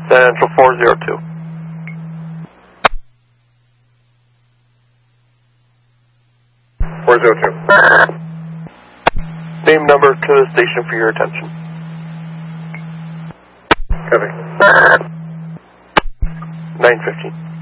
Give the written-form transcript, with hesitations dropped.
Central 402. Name number to the station for your attention. Copy. 915.